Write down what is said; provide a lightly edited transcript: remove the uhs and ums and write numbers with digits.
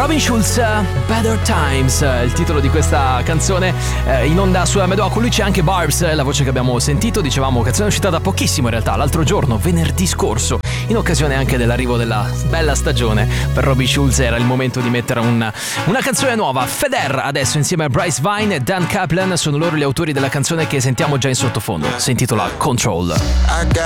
Robin Schulz, Better Times, il titolo di questa canzone in onda su M2. Con lui c'è anche Barbs, la voce che abbiamo sentito. Dicevamo, canzone uscita da pochissimo in realtà, l'altro giorno, venerdì scorso, in occasione anche dell'arrivo della bella stagione. Per Robin Schulz era il momento di mettere una canzone nuova. Feder adesso insieme a Bryce Vine e Dan Kaplan sono loro gli autori della canzone che sentiamo già in sottofondo. Si intitola Control.